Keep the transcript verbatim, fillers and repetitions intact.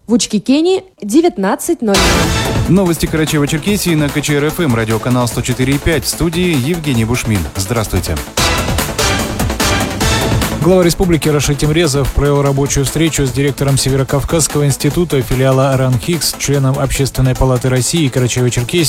В Учкикене девятнадцать ноль ноль. Новости Карачаево-Черкесии на КЧР-ФМ, радиоканал сто четыре и пять. В студии Евгений Бушмин. Здравствуйте. Глава республики Рашид Тимрезов провел рабочую встречу с директором Северокавказского института филиала РАН-ХИКС, членом Общественной палаты России Карачаево-Черкесии